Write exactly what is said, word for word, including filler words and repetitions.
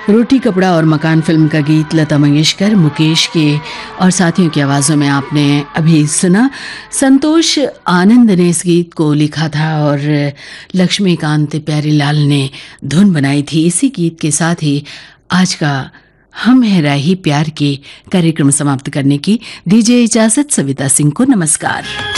रोटी कपड़ा और मकान फिल्म का गीत लता मंगेशकर, मुकेश के और साथियों की आवाज़ों में आपने अभी सुना। संतोष आनंद ने इस गीत को लिखा था और लक्ष्मीकांत प्यारीलाल ने धुन बनाई थी। इसी गीत के साथ ही आज का हम है राही प्यार के कार्यक्रम समाप्त करने की दीजिए इजाज़त। सविता सिंह को नमस्कार।